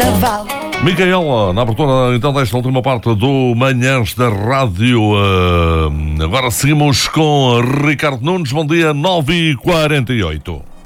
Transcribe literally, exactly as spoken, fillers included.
Carnaval. Micaela, na abertura então desta última parte do Manhãs da Rádio. Uh, agora seguimos com Ricardo Nunes. Bom dia, nove e quarenta e oito.